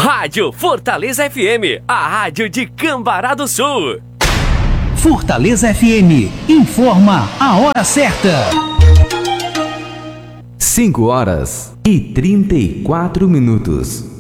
Rádio Fortaleza FM, a rádio de Cambará do Sul. Fortaleza FM, informa a hora certa. 5 horas e 34 minutos.